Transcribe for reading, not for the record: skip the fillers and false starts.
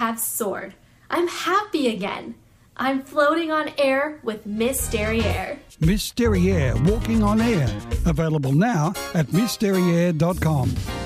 have soared. I'm happy again. I'm floating on air with Miss Derriere. Miss Derriere, Walking on Air. Available now at missderriere.com.